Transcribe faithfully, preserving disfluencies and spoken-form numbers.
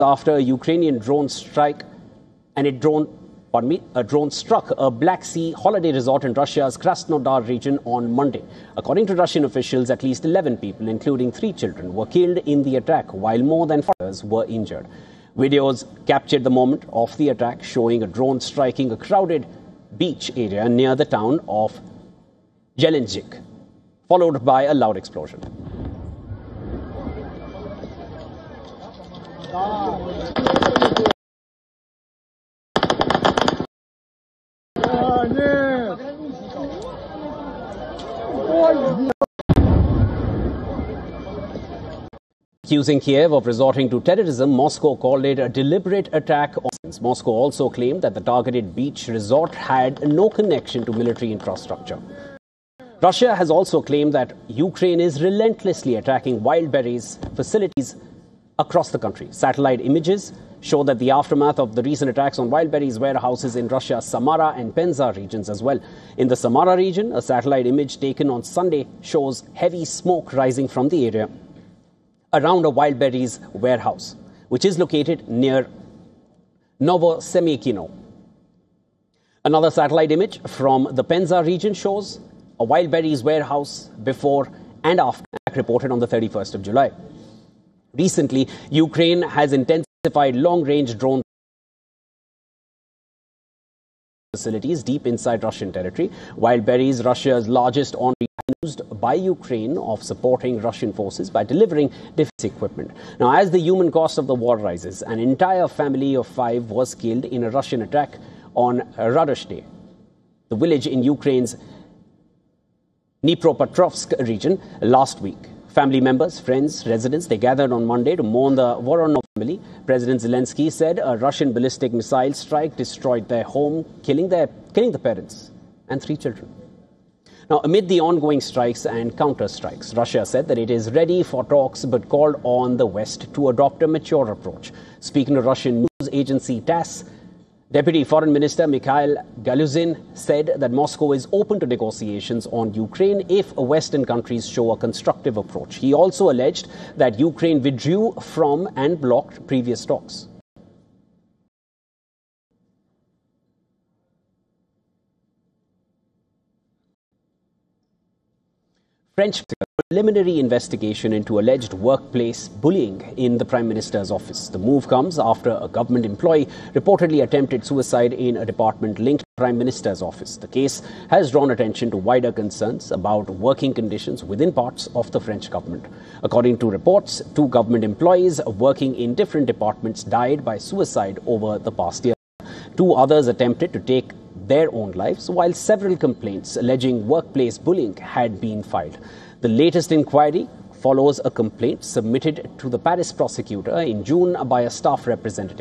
after a Ukrainian drone strike and a drone, pardon me, a drone struck a Black Sea holiday resort in Russia's Krasnodar region on Monday. According to Russian officials, at least eleven people, including three children, were killed in the attack, while more than four others were injured. Videos captured the moment of the attack, showing a drone striking a crowded beach area near the town of Jelenjik, followed by a loud explosion. Accusing Kiev of resorting to terrorism, Moscow called it a deliberate attack. Moscow also claimed that the targeted beach resort had no connection to military infrastructure. Russia has also claimed that Ukraine is relentlessly attacking wild berries facilities across the country. Satellite images show that the aftermath of the recent attacks on wild berries warehouses in Russia's Samara and Penza regions as well. In the Samara region, a satellite image taken on Sunday shows heavy smoke rising from the area around a wild berries warehouse, which is located near Novosemyakino. Another satellite image from the Penza region shows a wild berries warehouse before and after, reported on the thirty-first of July. Recently, Ukraine has intensified long-range drone facilities deep inside Russian territory. Wild berries, Russia's largest on accused by Ukraine of supporting Russian forces by delivering defense equipment. Now, as the human cost of the war rises, an entire family of five was killed in a Russian attack on Radoshte, the village in Ukraine's Dnipropetrovsk region, last week. Family members, friends, residents, they gathered on Monday to mourn the Voronov family. President Zelensky said a Russian ballistic missile strike destroyed their home, killing their, killing the parents and three children. Now, amid the ongoing strikes and counter-strikes, Russia said that it is ready for talks but called on the West to adopt a mature approach. Speaking to Russian news agency TASS, Deputy Foreign Minister Mikhail Galuzin said that Moscow is open to negotiations on Ukraine if Western countries show a constructive approach. He also alleged that Ukraine withdrew from and blocked previous talks. French preliminary investigation into alleged workplace bullying in the Prime Minister's office. The move comes after a government employee reportedly attempted suicide in a department linked to the Prime Minister's office. The case has drawn attention to wider concerns about working conditions within parts of the French government. According to reports, two government employees working in different departments died by suicide over the past year. Two others attempted to take their own lives, while several complaints alleging workplace bullying had been filed. The latest inquiry follows a complaint submitted to the Paris prosecutor in June by a staff representative.